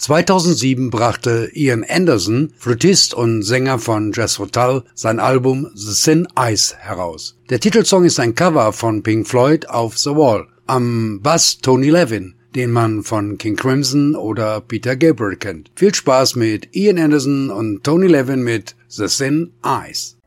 2007 brachte Ian Anderson, Flötist und Sänger von Jethro Tull, sein Album The Thin Ice heraus. Der Titelsong ist ein Cover von Pink Floyd auf The Wall. Am Bass Tony Levin, den man von King Crimson oder Peter Gabriel kennt. Viel Spaß mit Ian Anderson und Tony Levin mit The Thin Ice.